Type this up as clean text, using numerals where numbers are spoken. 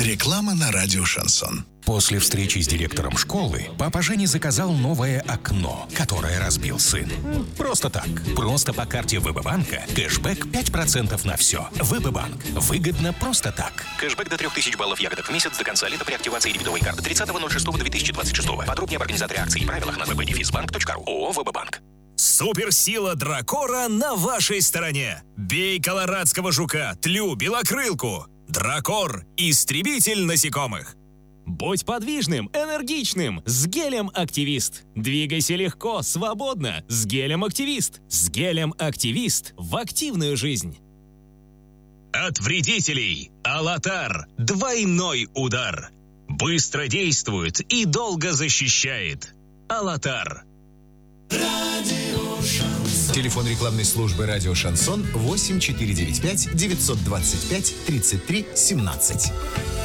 Реклама на радио «Шансон». После встречи с директором школы папа Женя заказал новое окно, которое разбил сын. Просто так. Просто по карте ВБ-банка кэшбэк 5% на все. ВБ-банк. Выгодно просто так. Кэшбэк до 3000 баллов ягодок в месяц до конца лета при активации дебетовой карты 30.06.2026. Подробнее об организаторе акций и правилах на www.defisbank.ru. ООО «ВБ-банк». Суперсила Дракора на вашей стороне. Бей колорадского жука, тлю, белокрылку. Дракор – истребитель насекомых. Будь подвижным, энергичным с гелем «Активист». Двигайся легко, свободно с гелем «Активист». С гелем «Активист» в активную жизнь. От вредителей Алатар – двойной удар. Быстро действует и долго защищает. Алатар. Телефон рекламной службы «Радио Шансон» 8495 925 33 17.